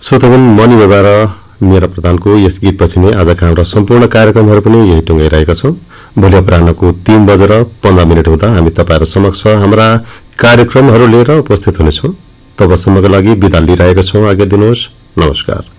श्रोतागण मनी बाबा र मेरा प्रधानको यस गीतपछि नै आजका हाम्रा सम्पूर्ण कार्यक्रमहरू पनि यही टुङ्गाइरहेका छौं। भोलि अपराह्नको 3:15 हुँदा हामी तपाईहरु समक्ष हाम्रा कार्यक्रमहरू लिएर उपस्थित हुनेछौं। तबसम्मका लागि बिदा लिइरहेका छौं। आज्ञा दिनुहोस्। नमस्कार।